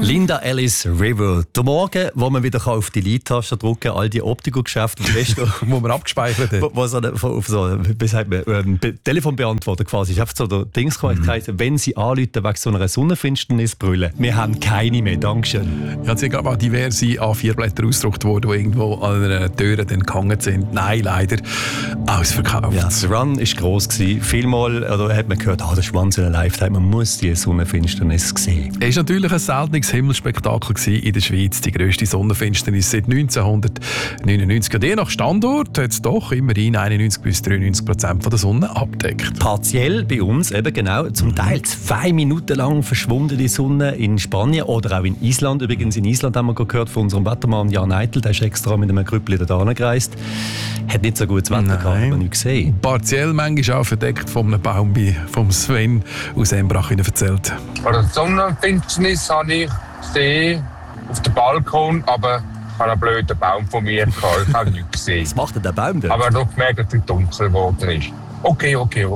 Linda Alice River. Der Morgen, wo man wieder auf die Lead-Taste drücken kann, all die Optiker-Geschäfte, wo man abgespeichert hat. Wo so auf so, wie sagt man, Telefonbeantworter quasi. Ist einfach so der Dingskorrektheit, wenn sie anrufen wegen so einer Sonnenfinsternis brüllen. Wir haben keine mehr, Dankeschön. Ja, es sind aber auch diverse A4-Blätter ausgedruckt worden, die irgendwo an einer Tür dann gehangen sind. Nein, leider ausverkauft. Ja, das Run war gross. Vielmal hat man gehört, das ist once in a lifetime, man muss die Sonnenfinsternis sehen. Es war natürlich ein seltenes Himmelsspektakel in der Schweiz. Die grösste Sonnenfinsternis seit 1999. Und je nach Standort hat es doch immerhin 91-93% der Sonne abdeckt. Partiell bei uns, eben genau, zum Teil 2 Minuten lang verschwunden die Sonne in Spanien oder auch in Island. Übrigens in Island haben wir gehört von unserem Wettermann Jan Eitel, der ist extra mit einem Grüppli da gereist. Hat nicht so gutes Wetter gehabt, aber nicht gesehen. Partiell manchmal auch verdeckt von einem Baum, wie vom Sven aus Embrach erzählt. Bei der Sonnenfinsternis habe ich gesehen auf dem Balkon, aber ich habe einen blöden Baum von mir gehabt. Ich habe nichts gesehen. Was macht denn der Baum denn? Aber ich habe doch gemerkt, dass es dunkel geworden ist. Okay.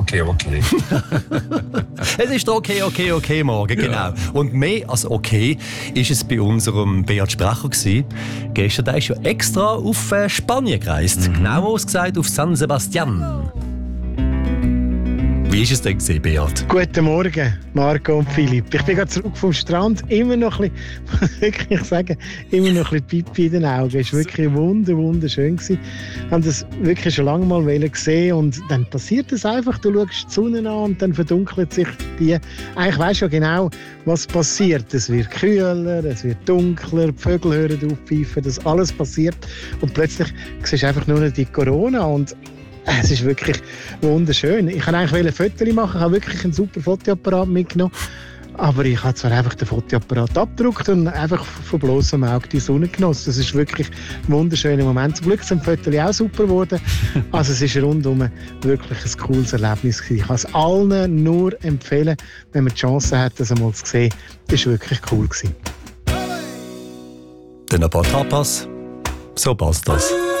Es ist okay morgen, genau. Ja. Und mehr als okay ist es bei unserem Beat Sprecher gewesen. Gestern der ist ja extra auf Spanien gereist. Genauer gesagt auf San Sebastian. Wie war es denn gewesen, Beat? Guten Morgen, Marco und Philipp. Ich bin gerade zurück vom Strand. Immer noch ein bisschen Pipi in den Augen. Es war wirklich wunderschön gewesen. Ich habe das wirklich schon lange mal gesehen und dann passiert es einfach. Du schaust die Sonne an und dann verdunkelt sich die. Eigentlich weisst du ja genau, was passiert. Es wird kühler, es wird dunkler, die Vögel hören auf pfeifen, das alles passiert. Und plötzlich siehst du einfach nur noch die Corona und es ist wirklich wunderschön. Ich wollte eigentlich ein Foto machen, ich habe wirklich einen super Fotoapparat mitgenommen. Aber ich habe zwar einfach den Fotoapparat abgedruckt und einfach von bloßem Auge die Sonne genossen. Das ist wirklich ein wunderschöner Moment. Zum Glück sind die Fotos auch super geworden. Also es ist rundum wirklich ein cooles Erlebnis gewesen. Ich kann es allen nur empfehlen, wenn man die Chance hat, das einmal zu sehen. Das war wirklich cool gewesen. Dann ein paar Tapas. So passt das.